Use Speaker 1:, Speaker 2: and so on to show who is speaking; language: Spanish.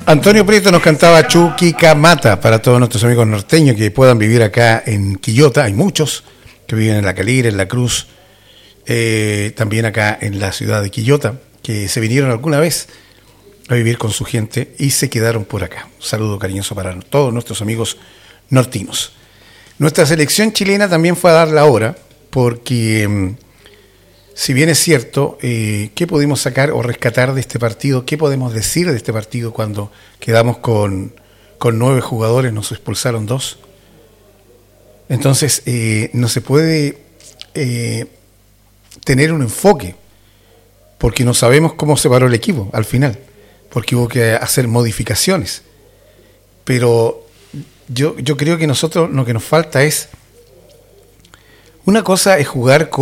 Speaker 1: Antonio Prieto nos cantaba Chuquicamata para todos nuestros amigos norteños que puedan vivir acá en Quillota. Hay muchos que viven en La Calera, en La Cruz, también acá en la ciudad de Quillota, que se vinieron alguna vez a vivir con su gente y se quedaron por acá. Un saludo cariñoso para todos nuestros amigos nortinos. Nuestra selección chilena también fue a dar la hora, porque si bien es cierto, ¿qué pudimos sacar o rescatar de este partido? ¿Qué podemos decir de este partido cuando quedamos con 9 jugadores, nos expulsaron 2? Entonces, no se puede tener un enfoque, porque no sabemos cómo se paró el equipo al final, porque hubo que hacer modificaciones. Pero yo creo que nosotros lo que nos falta es, una cosa es jugar con